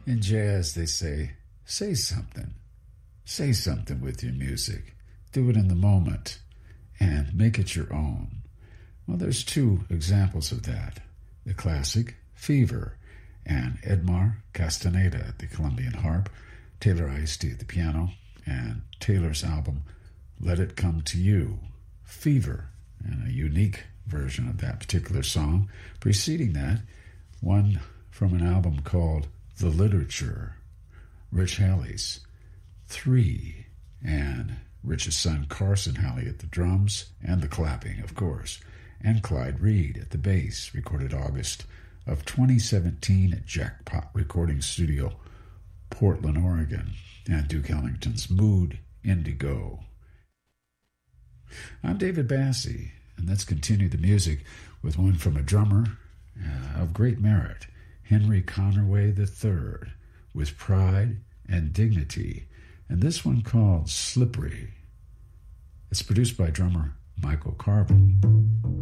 In jazz, they say something. Say something with your music. Do it in the moment and make it your own. Well, there's two examples of that. The classic, Fever, and Edmar Castaneda at the Colombian harp, Taylor Ice-T at the piano, and Taylor's album, Let It Come to You, Fever, and a unique version of that particular song. Preceding that, one from an album called The Literature, Rich Halley's 3, and Rich's son Carson Halley at the drums, and the clapping, of course, and Clyde Reed at the bass, recorded August of 2017 at Jackpot Recording Studio, Portland, Oregon, and Duke Ellington's Mood Indigo. I'm David Bassie, and let's continue the music with one from a drummer of great merit, Henry Conaway III, with Pride and Dignity, and this one called Slippery. It's produced by drummer Michael Carvin.